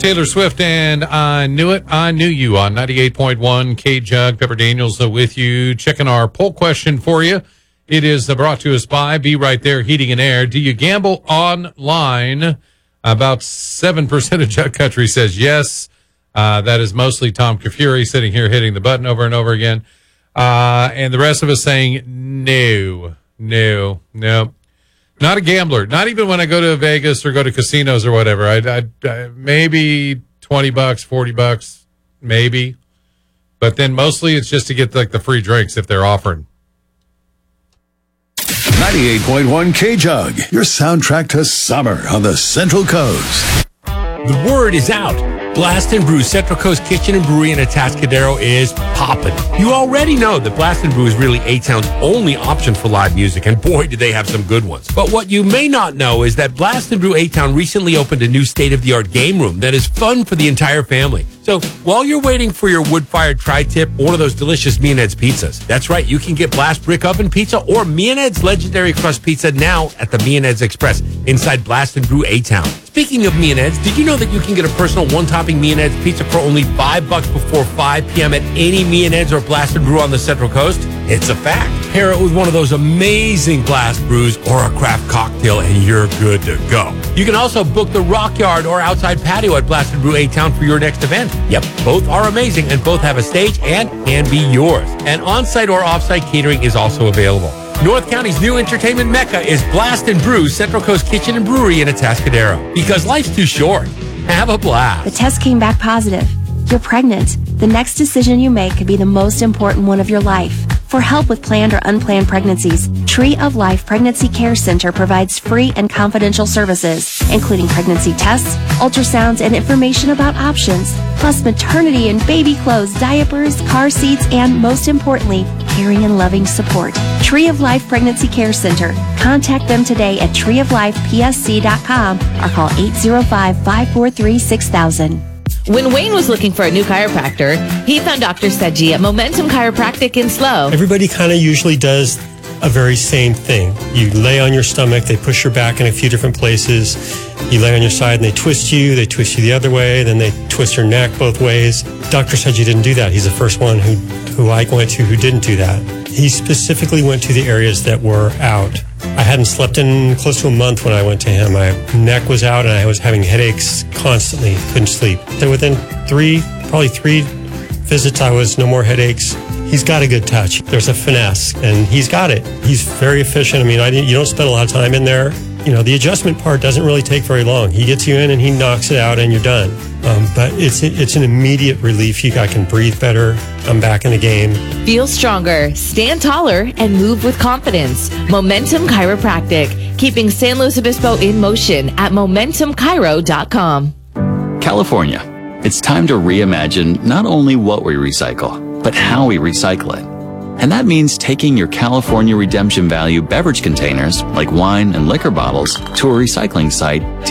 Taylor Swift and I Knew It, I Knew You on 98.1 K-Jug. Pepper Daniels with you, checking our poll question for you. It is brought to us by Be Right There Heating and Air. Do you gamble online? About 7% of Jug Country says yes. That is mostly Tom Kafuri sitting here hitting the button over and over again. And the rest of us saying no. Not a gambler. Not even when I go to Vegas or go to casinos or whatever. I maybe $20, $40, maybe. But then mostly it's just to get like the free drinks if they're offering. 98.1 K-Jug, your soundtrack to summer on the Central Coast. The word is out. Blast and Brew Central Coast Kitchen and Brewery in Atascadero is popping. You already know that Blast and Brew is really A-Town's only option for live music, and boy, do they have some good ones. But what you may not know is that Blast and Brew A-Town recently opened a new state-of-the-art game room that is fun for the entire family. So while you're waiting for your wood-fired tri-tip or one of those delicious Me and Ed's pizzas, that's right, you can get Blast Brick Oven Pizza or Me and Ed's Legendary Crust Pizza now at the Me and Ed's Express inside Blast and Brew A-Town. Speaking of Me and Ed's, did you know that you can get a personal one-topping Me and Ed's pizza for only $5 before 5 p.m. at any Me and Ed's or Blast and Brew on the Central Coast? It's a fact. Pair it with one of those amazing blast brews or a craft cocktail and you're good to go. You can also book the Rock Yard or outside patio at Blast and Brew A-Town for your next event. Yep, both are amazing and both have a stage and can be yours. And on-site or off-site catering is also available. North County's new entertainment mecca is Blast and Brew Central Coast Kitchen and Brewery in Atascadero. Because life's too short. Have a blast. The test came back positive. You're pregnant. The next decision you make could be the most important one of your life. For help with planned or unplanned pregnancies, Tree of Life Pregnancy Care Center provides free and confidential services, including pregnancy tests, ultrasounds, and information about options, plus maternity and baby clothes, diapers, car seats, and most importantly, caring and loving support. Tree of Life Pregnancy Care Center. Contact them today at treeoflifepsc.com or call 805-543-6000. When Wayne was looking for a new chiropractor, he found Dr. Seji at Momentum Chiropractic in SLO. Everybody kind of usually does a very same thing. You lay on your stomach, they push your back in a few different places. You lay on your side and they twist you the other way, then they twist your neck both ways. Dr. Seji didn't do that. He's the first one who I went to who didn't do that. He specifically went to the areas that were out. I hadn't slept in close to a month when I went to him. My neck was out and I was having headaches constantly, couldn't sleep. Then within probably three visits, I was no more headaches. He's got a good touch. There's a finesse and he's got it. He's very efficient. I mean, you don't spend a lot of time in there. You know, the adjustment part doesn't really take very long. He gets you in and he knocks it out and you're done. But it's an immediate relief. I can breathe better. I'm back in the game. Feel stronger, stand taller, and move with confidence. Momentum Chiropractic, keeping San Luis Obispo in motion at MomentumChiro.com. California, it's time to reimagine not only what we recycle, but how we recycle it. And that means taking your California Redemption Value beverage containers, like wine and liquor bottles, to a recycling site to